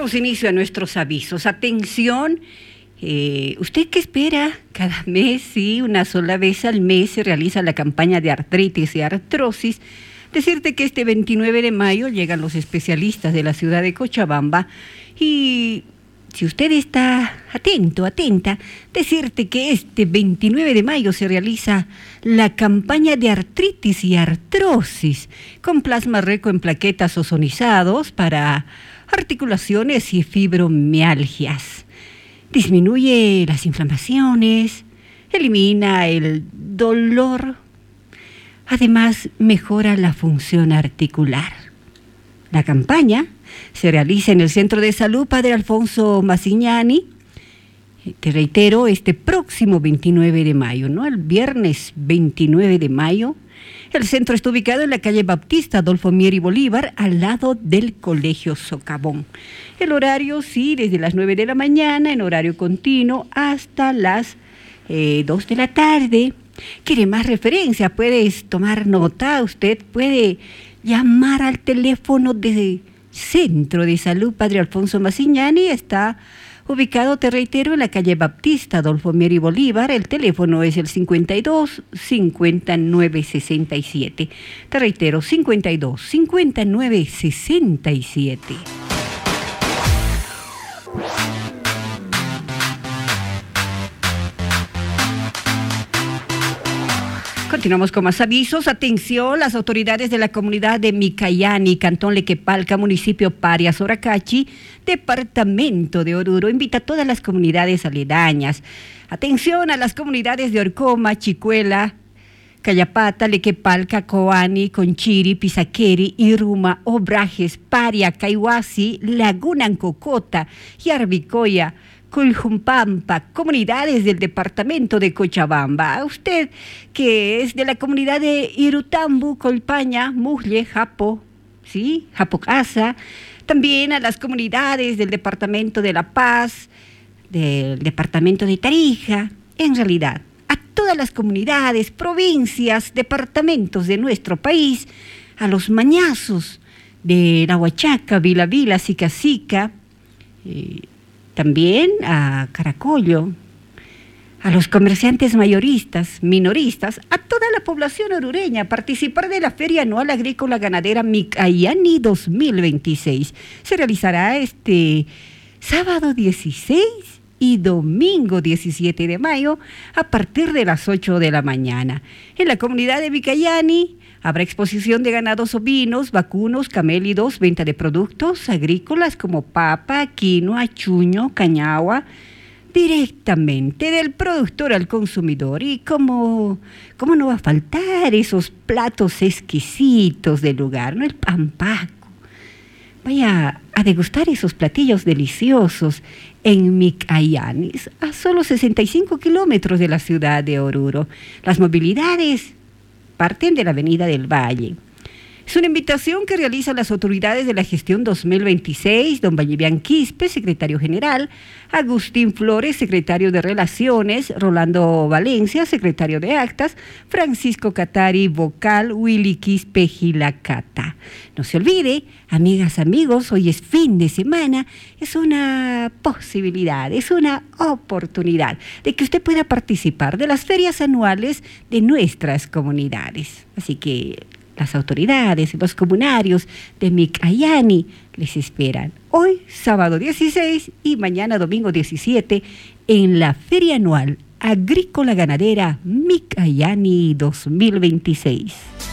Damos inicio a nuestros avisos. Atención, ¿usted qué espera? Cada mes, sí, una sola vez al mes se realiza la campaña de artritis y artrosis. Decirte que este 29 de mayo llegan los especialistas de la ciudad de Cochabamba y si usted está atento, atenta, decirte que este 29 de mayo se realiza la campaña de artritis y artrosis con plasma rico en plaquetas ozonizados para articulaciones y fibromialgias. Disminuye las inflamaciones, elimina el dolor, además mejora la función articular. La campaña se realiza en el Centro de Salud Padre Alfonso Masignani. Te reitero, este próximo 29 de mayo, ¿no? El viernes 29 de mayo. El centro está ubicado en la calle Baptista Adolfo Mier y Bolívar, al lado del Colegio Socavón. El horario, sí, desde las 9 de la mañana, en horario continuo, hasta las 2 de la tarde. ¿Quiere más referencia? Puedes tomar nota, usted puede llamar al teléfono de Centro de Salud Padre Alfonso Masignani. Está ubicado, te reitero, en la calle Baptista Adolfo Mier y Bolívar. El teléfono es el 52 59 67. Te reitero, 52 59 67. Continuamos con más avisos. Atención, las autoridades de la comunidad de Micayani, Cantón Lequepalca, municipio Paria, Soracachi, departamento de Oruro, invita a todas las comunidades aledañas. Atención a las comunidades de Orcoma, Chicuela, Cayapata, Lequepalca, Coani, Conchiri, Pisaqueri, Iruma, Obrajes, Paria, Caihuasi, Laguna Cocota, Yarbicoya, Culjumpampa, comunidades del departamento de Cochabamba. Usted que es de la comunidad de Irutambu, Colpaña, Mujle, Japo, ¿sí? Japocasa. También a las comunidades del departamento de La Paz, del departamento de Tarija. En realidad, a todas las comunidades, provincias, departamentos de nuestro país, a los mañazos de Nahuachaca, Vila Vila, Sica Sica, también a Caracollo, a los comerciantes mayoristas, minoristas, a toda la población orureña a participar de la Feria Anual Agrícola Ganadera Micayani 2026. Se realizará este sábado 16 y domingo 17 de mayo a partir de las 8 de la mañana. En la comunidad de Micayani habrá exposición de ganados ovinos, vacunos, camélidos, venta de productos agrícolas como papa, quinoa, chuño, cañagua, directamente del productor al consumidor. Y cómo no va a faltar esos platos exquisitos del lugar, ¿no? El pampaco. Vaya a degustar esos platillos deliciosos en Micayani, a solo 65 kilómetros de la ciudad de Oruro. Las movilidades parten de la Avenida del Valle. Es una invitación que realizan las autoridades de la gestión 2026, don Vallivian Quispe, secretario general, Agustín Flores, secretario de Relaciones, Rolando Valencia, secretario de Actas, Francisco Catari, vocal, Willy Quispe Gilacata. No se olvide, amigas, amigos, hoy es fin de semana, es una posibilidad, es una oportunidad de que usted pueda participar de las ferias anuales de nuestras comunidades. Así que las autoridades, los comunarios de Micayani les esperan hoy, sábado 16 y mañana, domingo 17, en la Feria Anual Agrícola Ganadera Micayani 2026.